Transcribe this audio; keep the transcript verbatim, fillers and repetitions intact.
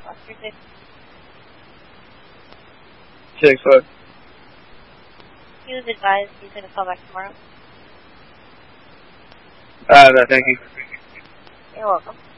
Oscar six. six foot. He was advised he's going to call back tomorrow. Uh, no, thank you. You're welcome.